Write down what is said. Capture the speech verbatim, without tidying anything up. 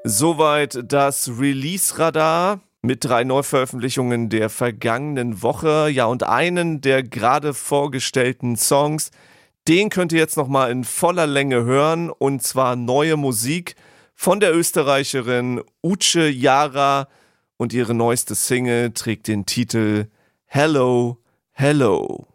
Soweit das Release-Radar mit drei Neuveröffentlichungen der vergangenen Woche. Ja, und einen der gerade vorgestellten Songs, den könnt ihr jetzt nochmal in voller Länge hören. Und zwar neue Musik von der Österreicherin Uche Jara. Und ihre neueste Single trägt den Titel Hello, Hello.